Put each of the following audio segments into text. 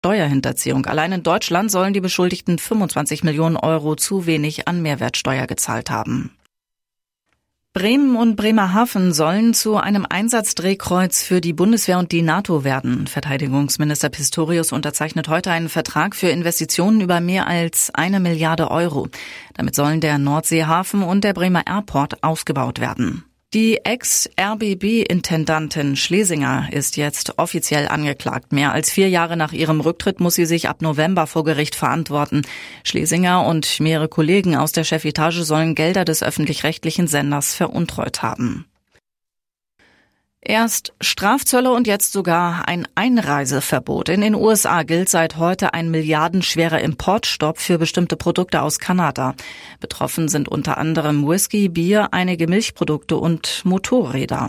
Steuerhinterziehung. Allein in Deutschland sollen die Beschuldigten 25 Millionen Euro zu wenig an Mehrwertsteuer gezahlt haben. Bremen und Bremerhaven sollen zu einem Einsatzdrehkreuz für die Bundeswehr und die NATO werden. Verteidigungsminister Pistorius unterzeichnet heute einen Vertrag für Investitionen über mehr als 1 Milliarde Euro. Damit sollen der Nordseehafen und der Bremer Airport ausgebaut werden. Die Ex-RBB-Intendantin Schlesinger ist jetzt offiziell angeklagt. Mehr als 4 Jahre nach ihrem Rücktritt muss sie sich ab November vor Gericht verantworten. Schlesinger und mehrere Kollegen aus der Chefetage sollen Gelder des öffentlich-rechtlichen Senders veruntreut haben. Erst Strafzölle und jetzt sogar ein Einreiseverbot. In den USA gilt seit heute ein milliardenschwerer Importstopp für bestimmte Produkte aus Kanada. Betroffen sind unter anderem Whisky, Bier, einige Milchprodukte und Motorräder.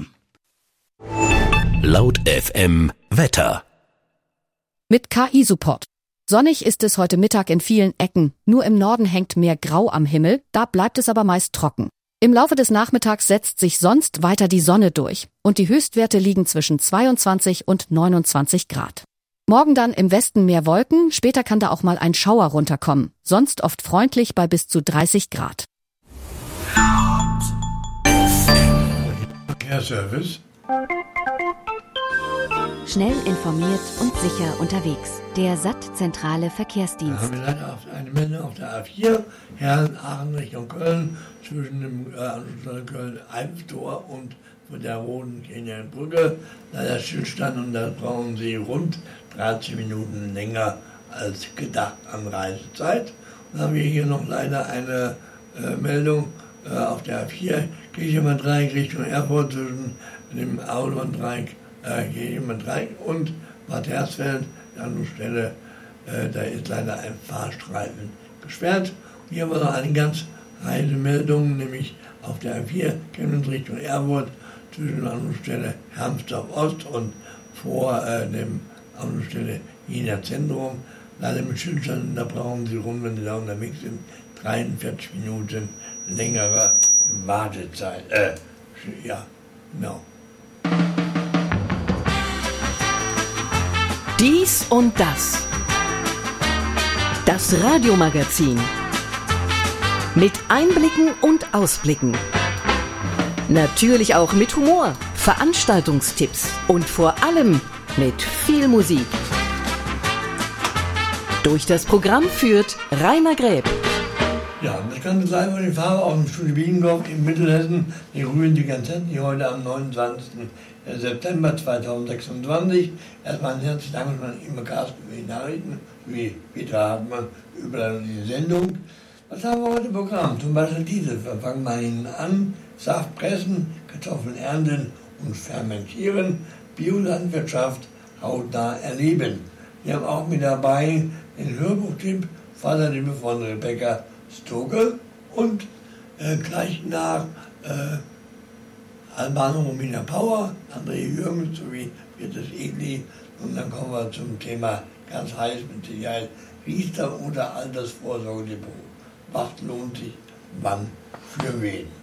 Laut FM Wetter. Mit KI-Support. Sonnig ist es heute Mittag in vielen Ecken. Nur im Norden hängt mehr Grau am Himmel, da bleibt es aber meist trocken. Im Laufe des Nachmittags setzt sich sonst weiter die Sonne durch und die Höchstwerte liegen zwischen 22 und 29 Grad. Morgen dann im Westen mehr Wolken, später kann da auch mal ein Schauer runterkommen, sonst oft freundlich bei bis zu 30 Grad. Verkehrsservice. Schnell informiert und sicher unterwegs. Der SAT-zentrale Verkehrsdienst. Da haben wir leider eine Meldung auf der A4, Herren-Aachen Richtung Köln, zwischen dem Köln-Eiftor und der Rodenkirchener Brücke. Leider Stillstand und da brauchen Sie rund 13 Minuten länger als gedacht an Reisezeit. Dann haben wir hier noch leider eine Meldung auf der A4, Kirchemann-Dreieck Richtung Erfurt zwischen dem Autobahndreieck Kirchemann-Dreieck und Bad Hersfeld. An der Stelle, da ist leider ein Fahrstreifen gesperrt. Und hier haben wir noch eine ganz heiße Meldung, nämlich auf der A4 Chemnitz Richtung Erfurt zwischen der Anschlussstelle Hermsdorf Ost und vor dem Anschlussstelle Wiener Zentrum. Leider mit Schildern, da brauchen Sie rund, wenn Sie da unterwegs sind, 43 Minuten längere Wartezeit. Ja, genau. Dies und das. Das Radiomagazin. Mit Einblicken und Ausblicken. Natürlich auch mit Humor, Veranstaltungstipps und vor allem mit viel Musik. Durch das Programm führt Rainer Gräb. Ja, das Ganze gleich über den Fahrer aus dem Studio Wienendorf in Mittelhessen. Die Grünen, die ganz herzlich heute am 29. September 2026. Erstmal ein herzlichen Dank an immer Carsten für die Nachrichten, wie Peter Hartmann über die Sendung. Was haben wir heute im Programm? Zum Beispiel diese. Wir fangen mal hinten an. Saft pressen, Kartoffeln ernten und fermentieren. Biolandwirtschaft hautnah erleben. Wir haben auch mit dabei den Hörbuchtipp Vaterliebe von Rebecca Stoke und gleich nach Albano Romina Power, André Jürgens sowie Birtes Egli. Und dann kommen wir zum Thema ganz heiß mit Sicherheit, Riester oder Altersvorsorgedepot. Was lohnt sich wann für wen?